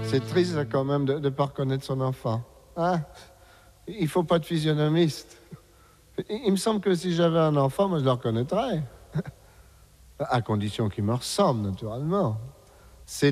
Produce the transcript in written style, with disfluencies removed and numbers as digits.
C'est triste quand même de ne pas reconnaître son enfant. Hein? Il faut pas de physionomiste. Il me semble que si j'avais un enfant, moi je le reconnaîtrais. À condition qu'il me ressemble, naturellement. C'est